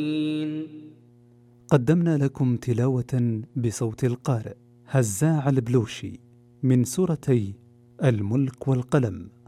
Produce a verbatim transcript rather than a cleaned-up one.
قدمنا لكم تلاوة بصوت القارئ هزاع البلوشي من سورتي الملك والقلم.